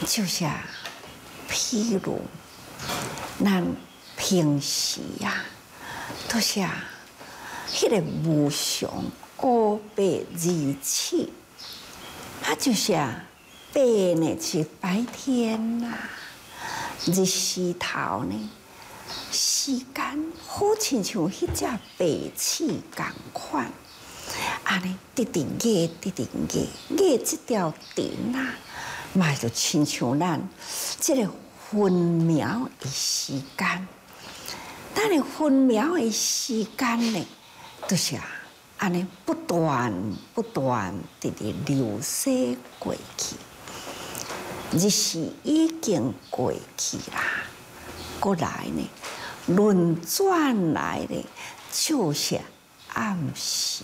就像譬如咱平时啊，都是迄个无常乌白日七，就是白呢是白天呐，日时头呢，时间好亲像迄只白刺共款，安尼直直压，直直压，压这条电啊，嘛就亲像咱这个分秒的时间，咱的分秒的时间呢，就是安尼不断直直流逝过去。日时已经过去啦，过来呢，轮转来呢，就是暗时。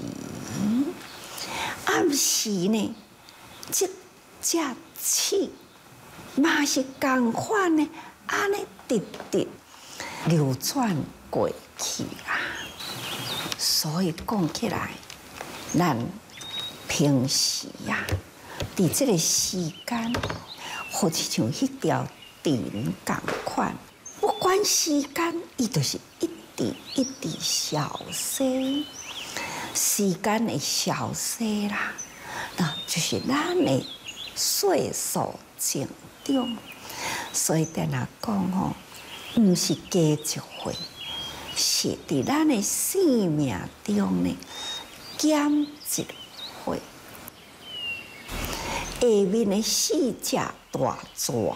暗时呢，这只气嘛是共款呢，安尼直直流转过去啦。所以讲起来，咱平时伫这个时间，好似像迄条电共款，不管时间，伊就是一直消失，时间的消失啦，那就是咱的岁数增长。所以咱讲吼，毋是加一岁，是伫咱的生命中呢减一岁。下面的四只大蛇，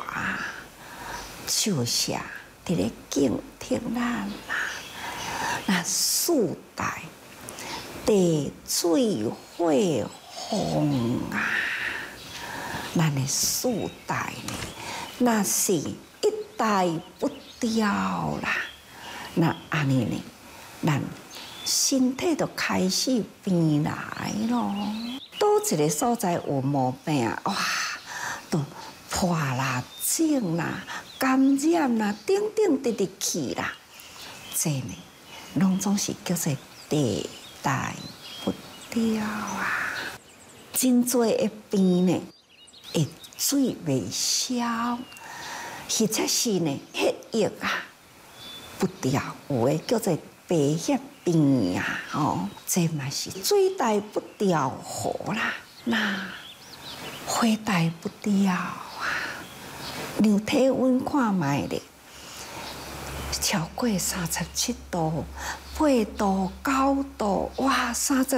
就是伫咧警惕咱啦。那四大地水火风啊，咱的四大呢，那是一代不掉啦。那安尼呢，咱身体就开始变来咯。倒一个所在有毛病，哇，都破啦、肿啦、感染啦，等等直直去啦，这呢，拢总是叫做地大不掉啊。真多的病呢，会水未消，或者是呢血液不掉，有诶叫做白血病这嘛是水大不调和啦。那火大不调量体温看卖咧，超过37度、8度、9度，哇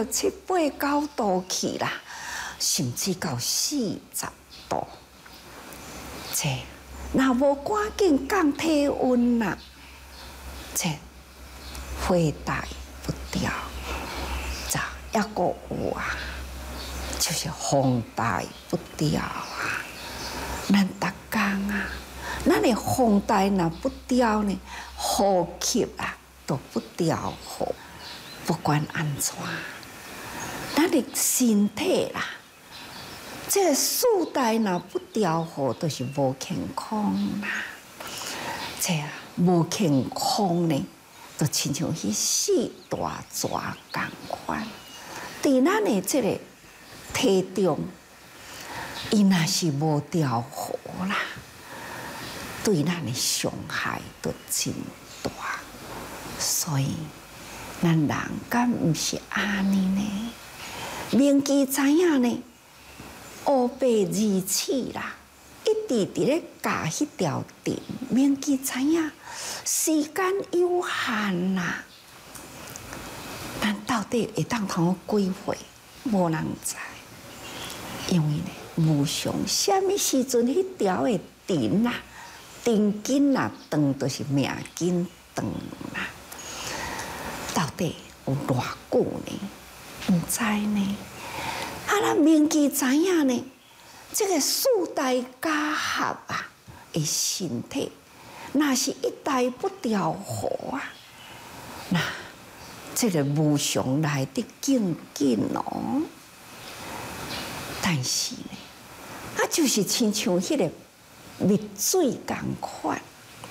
，37、8、9度去啦，甚至到40度。这若无赶紧降体温啦，这火大不掉，还佫有就是风大不掉啊。咱逐工咱的风大若不掉呢，呼吸都不调和，不管安怎，咱的身体这个四大若不调和，都是无健康啦。这无健康呢，就亲像迄四大蛇共款，伫咱的这个体中，伊若是无调和啦，对咱的伤害都真大。所以，咱人敢毋是安尼呢？明记知影呢，乌白日刺啦，一直伫咧教迄条电，明记知影时间有限啦。咱到底会当通几岁？无人知，因为呢，无常，什么时阵迄条的电电筋长就是命筋长啦。到底有偌久呢？毋知呢。咱明记知影呢，这个四大加合的身体，若是一代不调和那这个无常来得紧哦。但是呢，就是亲像迄个蜜水共款，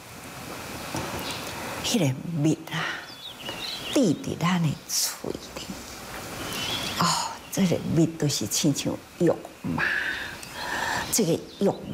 迄个蜜滴伫咱的嘴里。这个蜜都是亲像药嘛，这个药